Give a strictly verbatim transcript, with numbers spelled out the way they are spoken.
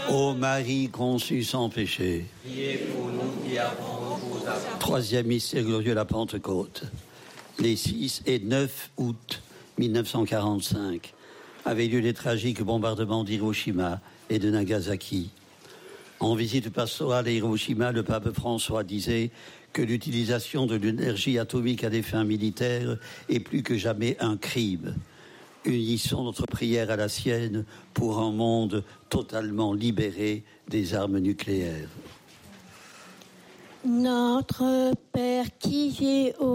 Ô Marie conçue sans péché. Priez pour nous qui avons recours à vous. Troisième mystère glorieux, la Pentecôte. Les six et neuf août mille neuf cent quarante-cinq avaient lieu les tragiques bombardements d'Hiroshima et de Nagasaki. En visite pastorale à Hiroshima, le pape François disait que l'utilisation de l'énergie atomique à des fins militaires est plus que jamais un crime. Unissons notre prière à la sienne pour un monde totalement libéré des armes nucléaires. Notre Père qui es aux